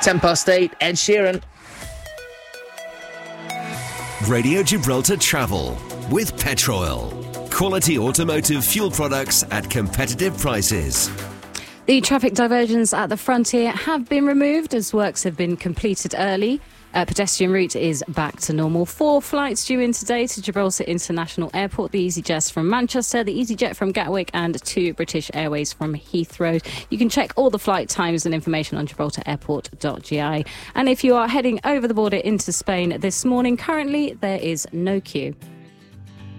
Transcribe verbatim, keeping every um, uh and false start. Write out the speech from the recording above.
ten past eight, Ed Sheeran. Radio Gibraltar Travel with Petroil. Quality automotive fuel products at competitive prices. The traffic diversions at the frontier have been removed as works have been completed early. Uh, pedestrian route is back to normal. Four flights due in today to Gibraltar International Airport. The EasyJet from Manchester, the EasyJet from Gatwick and two British Airways from Heathrow. You can check all the flight times and information on gibraltar airport dot g i. And if you are heading over the border into Spain this morning, currently there is no queue.